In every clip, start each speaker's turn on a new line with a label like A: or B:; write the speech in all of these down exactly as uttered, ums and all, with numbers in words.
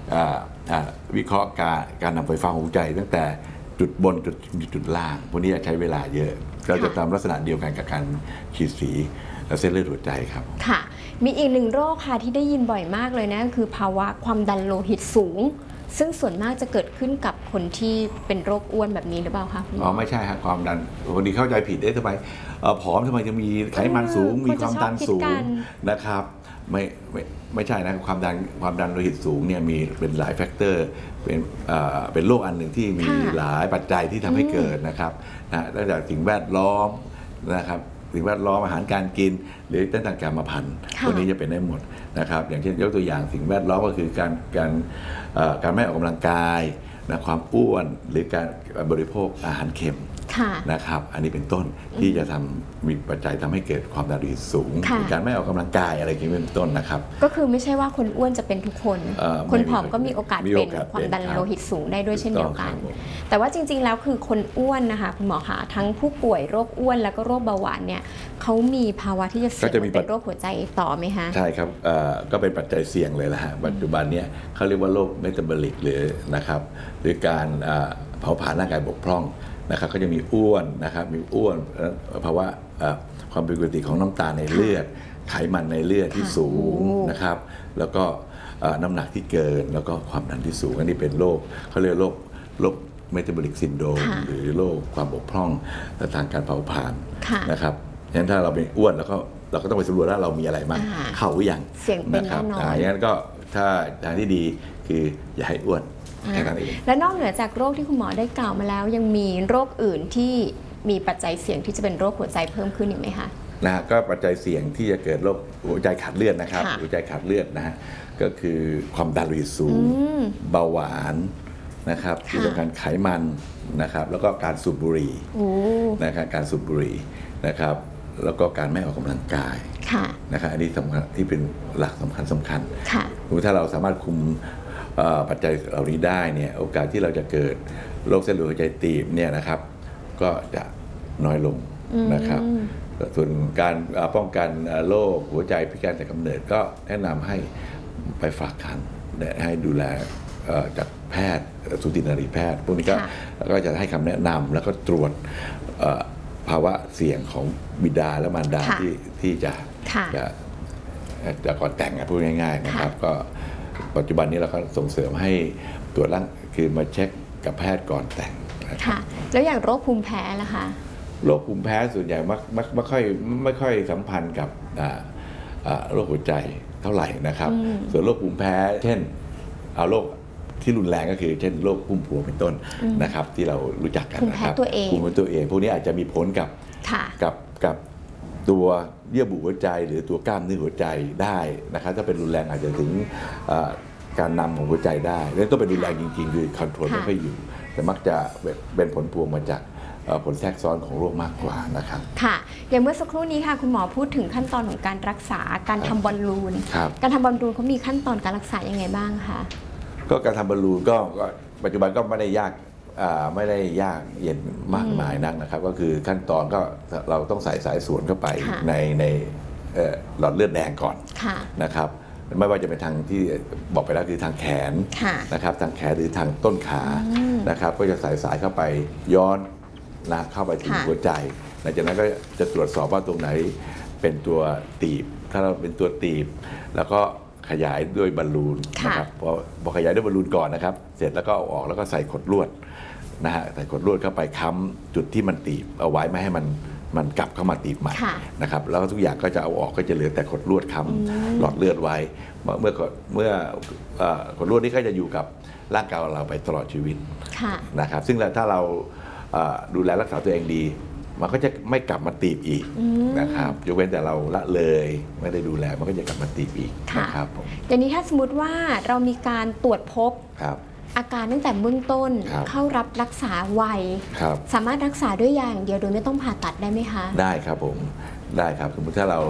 A: วิเคราะห์การการนำไฟฟ้าของหัวใจตั้งแต่จุดบนจุดจุดล่างพวกนี้จะใช้เวลาเยอะเราจะทำลักษณะเดียวกันกับการฉีดสีเส้นเลือดหัวใจครับ
B: ค่ะมีอีกหนึ่งโรคค่ะที่ได้ยินบ่อยมากเลยนะคือภาวะความดันโลหิตสูงซึ่งส่วนมากจะเกิดขึ้นกับคนที่เป็นโรคอ้วนแบบนี้หรือเปล่าคะ
A: อ๋อไม่ใช่ครับความดันคนที่เข้าใจผิดได้ทำไมผอมทำไมจะมีไขมันสูงมีความดันสูงนะครับไม่ไม่ไม่ใช่นะความดันความดันโลหิตสูงเนี่ยมีเป็นหลายแฟกเตอร์เป็นเป็นโรคอันหนึ่งที่มีหลายปัจจัยที่ทำให้เกิดนะครับนะตั้งแต่สิ่งแวดล้อมนะครับสิ่งแวดล้อมอาหารการกินหรือตั้งแต่กรรมพันธุ์พวกนี้จะเป็นได้หมดนะครับอย่างเช่นยกตัวอย่างสิ่งแวดล้อมก็คือการการการไม่ออกกำลังกายนะความอ้วนหรือการบริโภคอาหารเค็มนะครับอันนี้เป็นต้นที่จะทำมีปัจจัยทำให้เกิดความดันโลหิตสูงการไม่ออกกำลังกายอะไรอย่างนี้เป็นต้นนะครับ
B: ก็คือไม่ใช่ว่าคนอ้วนจะเป็นทุกคนคนผอมก็มีโอกาสเป็นความดันโลหิตสูงได้ด้วยเช่นเดียวกันแต่ว่าจริงๆแล้วคือคนอ้วนนะคะคุณหมอคะทั้งผู้ป่วยโรคอ้วนแล้วก็โรคเบาหวานเนี่ยเขามีภาวะที่จะเสี่ยงเป็นโรคหัวใจต่อไหมคะ
A: ใช่ครับก็เป็นปัจจัยเสี่ยงเลยละฮะปัจจุบันนี้เขาเรียกว่าโรคเมตาบอลิกหรือนะครับหรือการเผาผลาญร่างกายบกพร่องนะครับก็จะมีอ้วนนะครับมีอ้วนภาวะความผิดปกติของน้ำตาลในเลือดไขมันในเลือดที่สูงนะครับแล้วก็น้ำหนักที่เกินแล้วก็ความดันที่สูงอันนี้เป็นโรคเขาเรียกโรคโรคเมตาบอลิกซินโดรมหรือโรคความบกพร่องทางการเผาผลาญนะครับฉะนั้นถ้าเราเป็นอ้วนแล้วก็เราก็ต้องไปสำรวจว่าเรามีอะไรบ้างเข้าหรือยัง
B: เสี่ยงเป็นแน่นอน
A: อย่างนั้นก็ถ้าทางที่ดีคืออย่าให้อ้วน
B: และนอกเหนือจากโรคที่คุณหมอได้กล่าวมาแล้วยังมีโรคอื่นที่มีปัจจัยเสี่ยงที่จะเป็นโรคหัวใจเพิ่มขึ้นอีกไหมคะ
A: นะก็ปัจจัยเสี่ยงที่จะเกิดโรคหัวใจขาดเลือดนะครับหัวใจขาดเลือดนะฮะก็คือความดันโลหิตสูงเบาหวานนะครับที่สำคัญไขมันนะครับแล้วก็การสูบบุหรี่นะครับการสูบบุหรี่นะครับแล้วก็การไม่ออกกำลังกายนะครับอันนี้สำคัญที่เป็นหลักสำคัญสำคัญถ้าเราสามารถคุมปัจจัยเหล่านี้ได้เนี่ยโอกาสที่เราจะเกิดโรคเส้นเลือดหัวใจตีบเนี่ยนะครับก็จะน้อยลงนะครับส่วนการป้องกันโรคหัวใจพิการแต่กำเนิดก็แนะนำให้ไปฝากคันให้ดูแลจากแพทย์สูตินรีแพทย์พวกนี้ก็ก็จะให้คำแนะนำแล้วก็ตรวจภาวะเสี่ยงของบิดาและมารดาที่ที่จะจะจะก่อนแต่งพูดง่ายๆนะครับก็ปัจจุบันนี้เราก็ส่งเสริมให้ตรวจร่างคือมาเช็คกับแพทย์ก่อนแต่ง
B: ค่ะแล้วอย่างโรคภูมิแพ้ล่ะคะ
A: โรคภูมิแพ้ส่วนใหญ่ไม่ไม่ค่อยไม่ค่อยสัมพันธ์กับโรคหัวใจเท่าไหร่นะครับส่วนโรคภูมิแพ้เช่นเอาโรคที่รุนแรงก็คือเช่นโรคพุ่มพวงเป็นต้นนะครับที่เรารู้จักกันนะครับ
B: ภูมิแพ้ตัวเอง
A: ภูมิแพ้ตัวเองพวกนี้อาจจะมีผลกับกับกับตัวเยื่อบุหัวใจหรือตัวกล้ามเนื้อหัวใจได้นะครับถ้าเป็นรุนแรงอาจจะถึงการนำของหัวใจได้แล้วต้องเป็นรุนแรงจริงๆคือคอนโทรลไม่ค่อยอยู่แต่มักจะเป็นผลพวงมาจากผลแทรกซ้อนของโรคมากกว่านะครับ
B: ค่ะอย่างเมื่อสักครู่นี้ค่ะคุณหมอพูดถึงขั้นตอนของการรักษาการทำบอลลูนการทำบอลลูนเขามีขั้นตอนการรักษายังไงบ้างคะ
A: ก็การทำบอลลูนก็ปัจจุบันก็ไม่ได้ยากไม่ได้ยากเย็นมากมายนักนะครับก็คือขั้นตอนก็เราต้องใส่สายส่วนเข้าไปในในหลอดเลือดแดงก่อนนะครับไม่ว่าจะเป็นทางที่บอกไปแล้วคือทางแขนนะครับทางแขนหรือทางต้นขานะครับก็จะใส่สายเข้าไปย้อนนะเข้าไปถึงหัวใจหลังจากนั้นก็จะตรวจสอบว่าตรงไหนเป็นตัวตีบถ้าเราเป็นตัวตีบแล้วก็ขยายด้วยบอลลูนนะครับพอพอขยายด้วยบอลลูนก่อนนะครับเสร็จแล้วก็เอาออกแล้วก็ใส่ขดลวดนะฮะใส่ขดลวดเข้าไปค้ำจุดที่มันตีบเอาไว้ไม่ให้มันมันกลับเข้ามาตีบใหม่นะครับแล้วทุกอย่างก็จะเอาออกก็จะเหลือแต่ขดลวดค้ำหลอดเลือดไว้เมื่อเมื่อขดลวดนี้ก็จะอยู่กับร่างกายเราไปตลอดชีวิตนะครับซึ่งถ้าเราดูแลรักษาตัวเองดีมันก็จะไม่กลับมาตีบอีกนะครับยกเว้นแต่เราละเลยไม่ได้ดูแลมันก็จะกลับมาตีบอีกนะครับ
B: อย่างนี้ถ้าสมมติว่าเรามีการตรวจพบอาการตั้งแต่เบื้องต้นเข้ารับรักษาไวสามารถรักษาด้วยยาอย่างเดียวโดยไม่ต้องผ่าตัดได้ไหมคะ
A: ได้ครับผมได้ครับสมมติถ้าเรา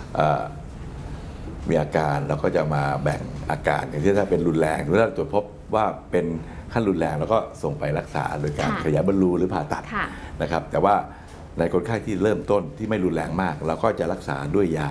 A: มีอาการเราก็จะมาแบ่งอาการอย่างเช่นถ้าเป็นรุนแรงหรือถ้าตรวจพบว่าเป็นขั้นรุนแรงแล้วก็ส่งไปรักษาโดยการขยายบอลลูนหรือผ่าตัดนะครับแต่ว่าในคนไข้ที่เริ่มต้นที่ไม่รุนแรงมากเราก็จะรักษาด้วยยา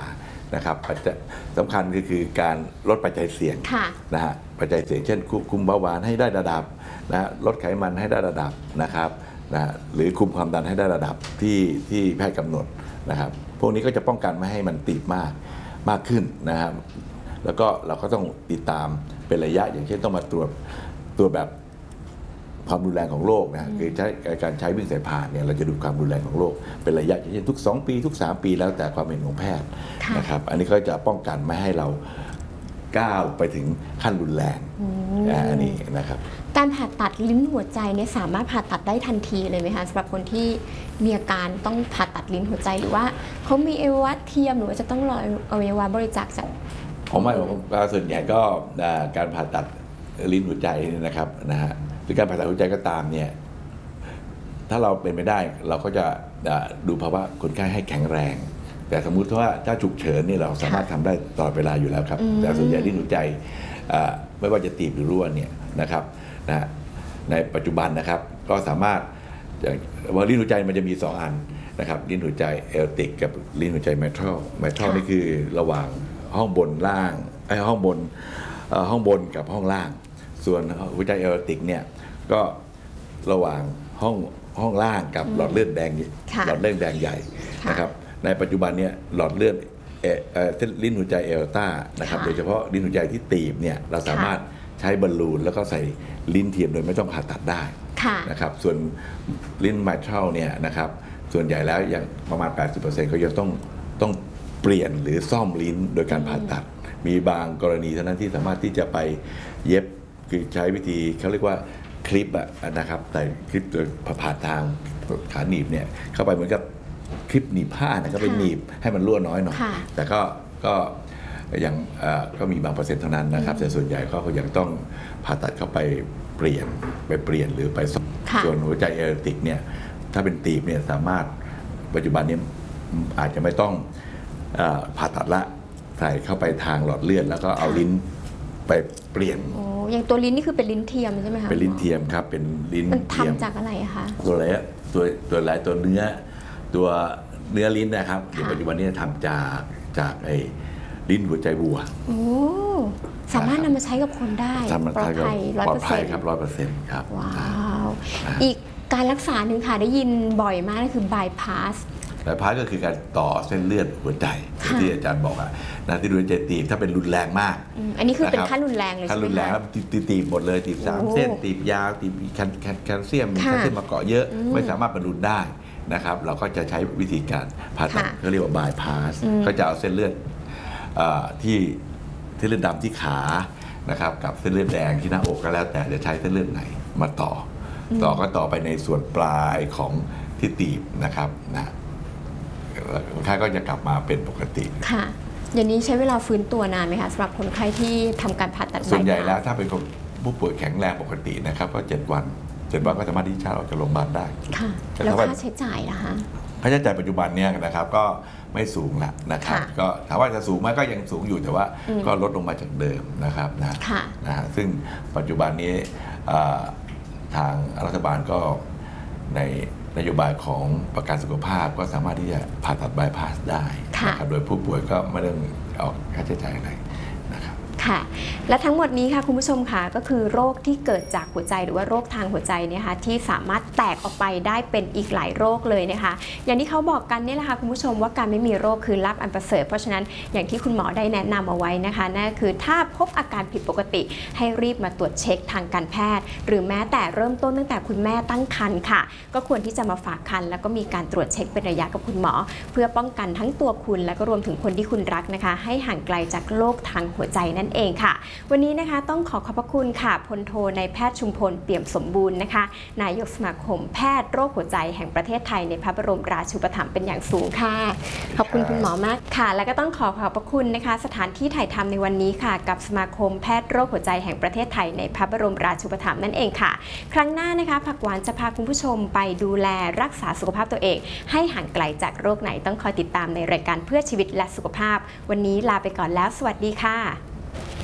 A: นะครับปัจจัยสำคัญก็คือการลดปัจจัยเสี่ยงนะฮะปัจจัยเสี่ยงเช่นควบคุมเบาหวานให้ได้ระดับนะลดไขมันให้ได้ระดับนะครับนะหรือคุมความดันให้ได้ระดับที่ที่แพทย์กำหนดนะครับพวกนี้ก็จะป้องกันไม่ให้มันตีบมากมากขึ้นนะครับแล้วก็เราก็ต้องติดตามเป็นระยะอย่างเช่นต้องมาตรวจตัวแบบความรุนแรงของโรคนะคือใช้การใช้วิ่งสายพานเนี่ยเราจะดูความรุนแรงของโรคเป็นระยะอย่างเช่นทุกสองปีทุกสามปีแล้วแต่ความเห็นของแพทย์นะครับอันนี้ก็จะป้องกันไม่ให้เราก้าวไปถึงขั้นรุนแรงอันนี้นะครับ
B: การผ่าตัดลิ้นหัวใจเนี่ยสามารถผ่าตัดได้ทันทีเลยไหมคะสำหรับคนที่มีอาการต้องผ่าตัดลิ้นหัวใจหรือว่าเขามีอวัยวะเทียมหรือว่าจะต้องรออวัยวะบริจาคจาก
A: ผมไม่ผมส่วนใหญ่ก็การผ่าตัดลิ้นหัวใจนะครับนะฮะหรือการผ่าตัดหัวใจก็ตามเนี่ยถ้าเราเป็นไม่ได้เราก็จะดูภาวะคนไข้ให้แข็งแรงแต่สมมุติว่าถ้าฉุกเฉินนี่เราสามารถทำได้ตลอดเวลาอยู่แล้วครับแต่ส่วนใหญ่ลิ้นหัวใจไม่ว่าจะตีบหรือรั่วเนี่ยนะครับนะในปัจจุบันนะครับก็สามารถว่าลิ้นหัวใจมันจะมีสองอันนะครับลิ้นหัวใจเอลติกกับลิ้นหัวใจเมทัลเมทัลนี่คือระหว่างห้องบนล่างไอ้ห้องบนห้องบนกับห้องล่างส่วนหัวใจเอลติกเนี่ยก็ระหว่างห้องห้องล่างกับหลอดเลือดแดงหลอดเลือดแดงใหญ่นะครับในปัจจุบันเนี่ยหลอดเลือดเส้นลิ้นหัวใจเอลต้านะครับโดยเฉพาะลิ้นหัวใจที่ตีบเนี่ยเราสามารถใช้บอลลูนแล้วก็ใส่ลิ้นเทียมโดยไม่ต้องผ่าตัดได้นะครับส่วนลิ้นไมทรัลเนี่ยนะครับส่วนใหญ่แล้วยังประมาณ แปดสิบเปอร์เซ็นต์ ก็ยังต้องต้องเปลี่ยนหรือซ่อมลิ้นโดยการผ่าตัดมีบางกรณีเท่านั้นที่สามารถที่จะไปเย็บคือใช้วิธีเขาเรียกว่าคลิปอะนะครับแต่คลิปโดยผ่าทางขาหนีบเนี่ยเข้าไปเหมือนกับคลิปหนีบผ้านะครับเป็นหนีบให้มันรั่วน้อยหน่อยแต่ก็ก็ยังก็มีบางเปอร์เซ็นต์เท่านั้นนะครับแต่ส่วนใหญ่ก็ยังต้องผ่าตัดเข้าไปเปลี่ยนไปเปลี่ยนหรือไปส่วนหัวใจเอลติกเนี่ยถ้าเป็นตีบเนี่ยสามารถปัจจุบันนี้อาจจะไม่ต้องผ่าตัดละใส่เข้าไปทางหลอดเลือดแล้วก็เอาลิ้นไปเปลี่ยน
B: โอ้อย่างตัวลิ้นนี่คือเป็นลิ้นเทียมใช่ไหมคะ
A: เป็นลิ้นเทียมครับเป็นลิ้น
B: เทียมทำจากอะไรคะ
A: ตัวอะไรตัวตัวอะไรตัวเนื้อตัวเนื้อลิ้นนะครับในปัจจุบันนี้ทำจากจากไอ้ลิ้นหัวใจวัว
B: โอ้สามารถนำมาใช้กับคนได้ปลอดภัยร้อยเปอร์เซ็นต์
A: ครับร้อยเปอร์เซ็นต์ครับ
B: ว้าวอีกการรักษาหนึ่งค่ะได้ยินบ่อยมากก็คือบายพาส
A: บายพาสก็คือการต่อเส้นเลือดหัวใจที่อาจารย์บอกอะนะที่หัวใจตีบถ้าเป็นรุนแรงมาก
B: อันนี้คือเป็นขั้นรุนแรงเลยใช่ไหม
A: ขั้นรุนแรงตีตีบหมดเลยตีบสามเส้นตีบยาวตีบแคลเซียมมีแคลเซียมมาเกาะเยอะไม่สามารถบรรลุได้นะครับเราก็จะใช้วิธีการผ่าตัดเขาเรียกว่าบายพาสก็จะเอาเส้นเลือดที่เส้นเลือดดำที่ขานะครับกับเส้นเลือดแดงที่หน้าอกก็แล้วแต่จะใช้เส้นเลือดไหนมาต่อต่อก็ต่อไปในส่วนปลายของที่ตีบนะครับนะคนไข้ก็จะกลับมาเป็นปกติ
B: ค่ะอย่างนี้ใช้เวลาฟื้นตัวนานไหมคะสำหรับคนไข้ที่ทำการผ่าตัด
A: ส่วนใหญ่แล้วถ้าเป็นผู้ป่วยแข็งแรงปกตินะครับก็เจ็ดวันเจ็ดวันก็สามารถที่จะออกจากโรงพยาบาลได้
B: ค่ะแล้วค่าใช้จ่ายล่ะคะ
A: ค่าใช้จ่ายปัจจุบันเนี่ยนะครับก็ไม่สูงละนะครับก็ถามว่าจะสูงไหมก็ยังสูงอยู่แต่ว่าก็ลดลงมาจากเดิมนะครับนะนะฮะซึ่งปัจจุบันนี้ทางรัฐบาลก็ในนโยบายของประกันสุขภาพก็สามารถที่จะผ่าตัดบายพาสได้นะครับโดยผู้ป่วยก็ไม่ต้องออกค่าใช้จ่ายอะไรนะครับ
B: ค่ะและทั้งหมดนี้ค่ะคุณผู้ชมค่ะก็คือโรคที่เกิดจากหัวใจหรือว่าโรคทางหัวใจเนี่ยค่ะที่สามารถแตกออกไปได้เป็นอีกหลายโรคเลยนะคะอย่างที่เขาบอกกันนี่แหละค่ะคุณผู้ชมว่าการไม่มีโรคคือลาภอันประเสริฐเพราะฉะนั้นอย่างที่คุณหมอได้แนะนำเอาไว้นะคะนั่นคือถ้าพบอาการผิดปกติให้รีบมาตรวจเช็คทางการแพทย์หรือแม้แต่เริ่มต้นตั้งแต่คุณแม่ตั้งครรภ์ค่ะก็ควรที่จะมาฝากครรภ์แล้วก็มีการตรวจเช็คเป็นระยะกับคุณหมอเพื่อป้องกันทั้งตัวคุณและก็รวมถึงคนที่คุณรักนะคะให้ห่างไกลจากโรคทางหัวใจนั่นเองค่ะวันนี้นะคะต้องขอขอบพระคุณค่ะพลโทนายแพทย์ชุมพลเปี่ยมสมบูรณ์นะคะนายกสมาคมแพทย์โรคหัวใจแห่งประเทศไทยในพระบรมราชูปถัมภ์เป็นอย่างสูงค่ะขอบคุณคุณหมอมากค่ะและก็ต้องขอขอบพระคุณนะคะสถานที่ถ่ายทำในวันนี้ค่ะกับสมาคมแพทย์โรคหัวใจแห่งประเทศไทยในพระบรมราชูปถัมภ์นั่นเองค่ะครั้งหน้านะคะผักหวานจะพาคุณผู้ชมไปดูแลรักษาสุขภาพตัวเองให้ห่างไกลจากโรคไหนต้องคอยติดตามในรายการเพื่อชีวิตและสุขภาพวันนี้ลาไปก่อนแล้วสวัสดีค่ะ